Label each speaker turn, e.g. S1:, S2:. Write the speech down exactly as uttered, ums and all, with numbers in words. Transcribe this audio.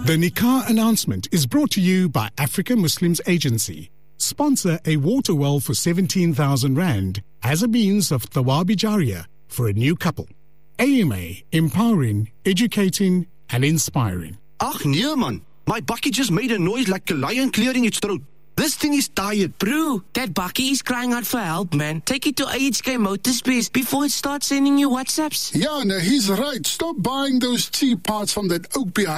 S1: The Nikah announcement is brought to you by Africa Muslims Agency. Sponsor a water well for seventeen thousand rand as a means of Thawabi Jariyah for a new couple. A M A, empowering, educating and inspiring.
S2: Ach nee man, my bakkie just made a noise like a lion clearing its throat. This thing is tired.
S3: Bro, that bakkie is crying out for help, man. Take it to A H K Motorspace before it starts sending you WhatsApps.
S4: Yeah, no, he's right. Stop buying those cheap parts from that oak behind